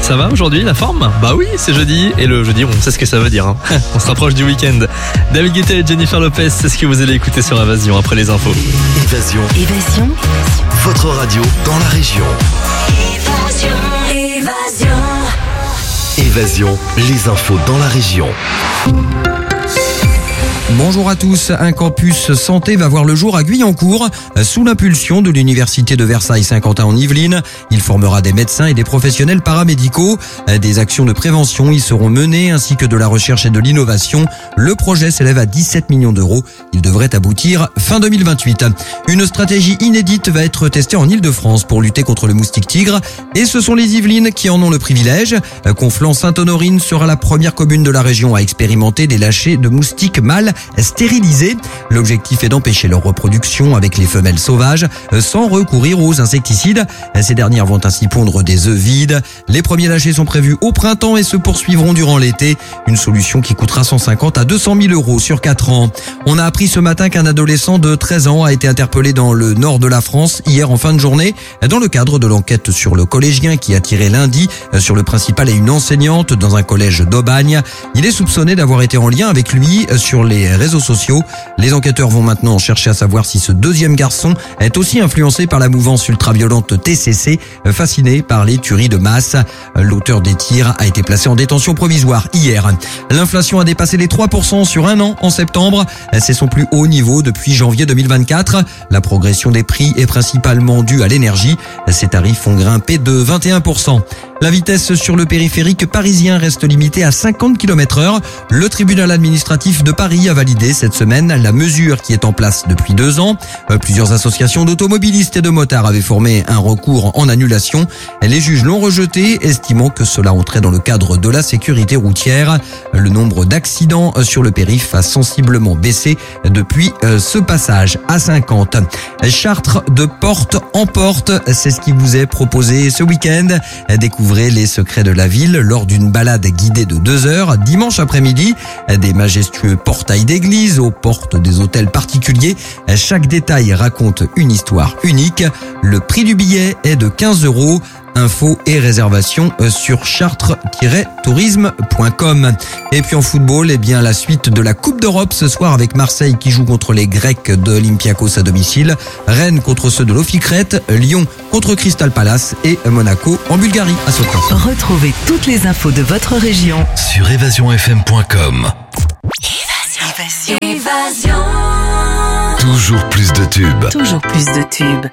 Ça va aujourd'hui, la forme? Bah oui, c'est jeudi, et le jeudi, on sait ce que ça veut dire. Hein. On se rapproche du week-end. David Guetta et Jennifer Lopez, c'est ce que vous allez écouter sur Évasion après les infos. Évasion. Évasion. Votre radio dans la région. Évasion. Évasion, les infos dans la région. Bonjour à tous, un campus santé va voir le jour à Guyancourt sous l'impulsion de l'université de Versailles-Saint-Quentin en Yvelines. Il formera des médecins et des professionnels paramédicaux. Des actions de prévention y seront menées ainsi que de la recherche et de l'innovation. Le projet s'élève à 17 millions d'euros. Il devrait aboutir fin 2028. Une stratégie inédite va être testée en Île-de-France pour lutter contre le moustique tigre. Et ce sont les Yvelines qui en ont le privilège. Conflans-Sainte-Honorine sera la première commune de la région à expérimenter des lâchers de moustiques mâles stérilisés. L'objectif est d'empêcher leur reproduction avec les femelles sauvages sans recourir aux insecticides. Ces dernières vont ainsi pondre des œufs vides. Les premiers lâchers sont prévus au printemps et se poursuivront durant l'été. Une solution qui coûtera 150 à 200 000 euros sur 4 ans. On a appris ce matin qu'un adolescent de 13 ans a été interpellé dans le nord de la France hier en fin de journée dans le cadre de l'enquête sur le collégien qui a tiré lundi sur le principal et une enseignante dans un collège d'Aubagne. Il est soupçonné d'avoir été en lien avec lui sur les réseaux sociaux. Les enquêteurs vont maintenant chercher à savoir si ce deuxième garçon est aussi influencé par la mouvance ultra-violente TCC, fasciné par les tueries de masse. L'auteur des tirs a été placé en détention provisoire hier. L'inflation a dépassé les 3% sur un an en septembre. C'est son plus haut niveau depuis janvier 2024. La progression des prix est principalement due à l'énergie. Ces tarifs ont grimpé de 21%. La vitesse sur le périphérique parisien reste limitée à 50 km/h. Le tribunal administratif de Paris a validé cette semaine la mesure qui est en place depuis 2 ans. Plusieurs associations d'automobilistes et de motards avaient formé un recours en annulation. Les juges l'ont rejeté, estimant que cela entrait dans le cadre de la sécurité routière. Le nombre d'accidents sur le périph' a sensiblement baissé depuis ce passage à 50. Chartres de porte en porte, c'est ce qui vous est proposé ce week-end. Découvrez les secrets de la ville lors d'une balade guidée de 2 heures dimanche après-midi. Des majestueux portails d'église aux portes des hôtels particuliers. Chaque détail raconte une histoire unique. Le prix du billet est de 15 euros. Infos et réservations sur chartres-tourisme.com. Et puis en football, la suite de la Coupe d'Europe ce soir avec Marseille qui joue contre les Grecs de Olympiakos à domicile, Rennes contre ceux de l'Ophicrète, Lyon contre Crystal Palace et Monaco en Bulgarie à Sochaux. Retrouvez toutes les infos de votre région Sur évasionfm.com. Évasion. Toujours plus de tubes. Toujours plus de tubes.